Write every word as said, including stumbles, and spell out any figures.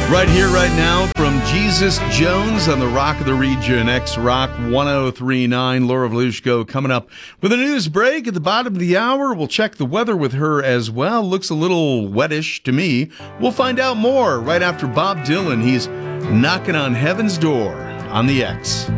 Right here, right now, from Jesus Jones on the Rock of the Region, X-Rock one oh three point nine. Laura Volushko coming up with a news break at the bottom of the hour. We'll check the weather with her as well. Looks a little wettish to me. We'll find out more right after Bob Dylan. He's knocking on heaven's door on the X.